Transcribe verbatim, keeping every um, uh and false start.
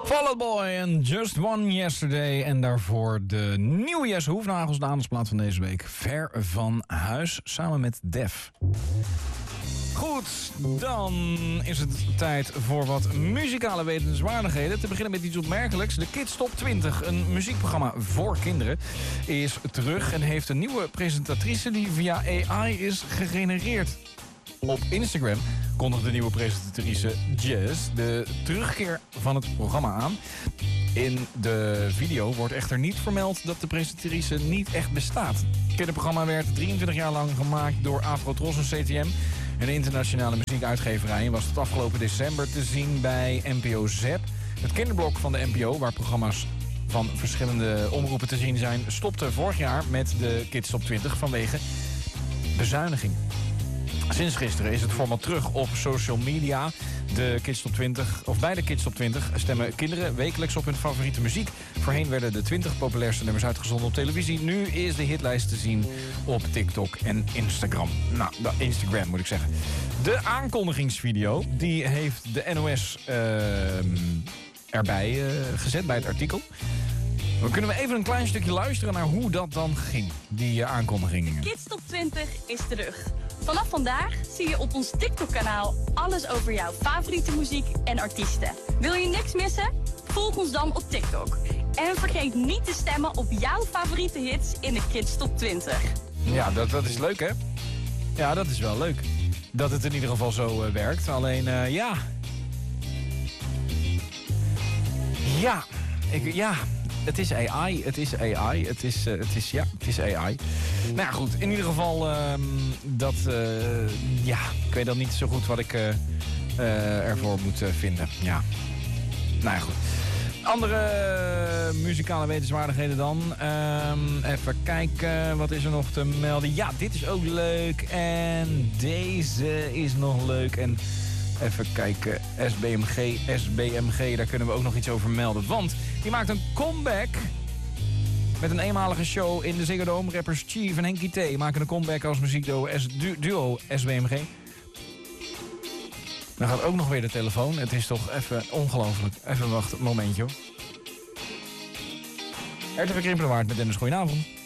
Fall Out Boy en Just One Yesterday. En daarvoor de nieuwe Jesse Hoefnagels, de aandagsplaat van deze week. Ver van huis, samen met Def. Goed, dan is het tijd voor wat muzikale wetenswaardigheden. Te beginnen met iets opmerkelijks. De Kids Top twintig, een muziekprogramma voor kinderen, is terug en heeft een nieuwe presentatrice die via A I is gegenereerd. Op Instagram kondigt de nieuwe presentatrice Jazz de terugkeer van het programma aan. In de video wordt echter niet vermeld dat de presentatrice niet echt bestaat. Het kinderprogramma werd drieëntwintig jaar lang gemaakt door Afrotros en C T M. Een internationale muziekuitgeverij, en was tot afgelopen december te zien bij N P O Zep. Het kinderblok van de N P O, waar programma's van verschillende omroepen te zien zijn, stopte vorig jaar met de Kids Top twintig vanwege bezuiniging. Sinds gisteren is het format terug op social media. De Kids Top twintig, of bij de Kids Top twintig stemmen kinderen wekelijks op hun favoriete muziek. Voorheen werden de twintig populairste nummers uitgezonden op televisie. Nu is de hitlijst te zien op TikTok en Instagram. Nou, Instagram moet ik zeggen. De aankondigingsvideo, die heeft de N O S uh, erbij uh, gezet bij het artikel. Dan kunnen we even een klein stukje luisteren naar hoe dat dan ging, die uh, aankondigingen. Kids Top twintig is terug. Vanaf vandaag zie je op ons TikTok-kanaal alles over jouw favoriete muziek en artiesten. Wil je niks missen? Volg ons dan op TikTok. En vergeet niet te stemmen op jouw favoriete hits in de Kids Top twintig. Ja, dat, dat is leuk, hè? Ja, dat is wel leuk. Dat het in ieder geval zo uh, werkt. Alleen, uh, ja... Ja, ik, ja... Het is A I, het is A I, het is, uh, het is, ja, het is A I. Nou ja, goed, in ieder geval, uh, dat, uh, ja, ik weet dan niet zo goed wat ik uh, uh, ervoor moet uh, vinden. Ja, nou ja, goed. Andere uh, muzikale wetenswaardigheden dan. Um, even kijken, wat is er nog te melden? Ja, dit is ook leuk en deze is nog leuk en... Even kijken, S B M G, S B M G, daar kunnen we ook nog iets over melden. Want die maakt een comeback met een eenmalige show in de Ziggo Dome. Rappers Chief en Henky T maken een comeback als muziekduo duo S B M G. Dan gaat ook nog weer de telefoon. Het is toch even ongelooflijk. Even wachten, een momentje hoor. R T V Krimpelenwaard met Dennis, goedenavond.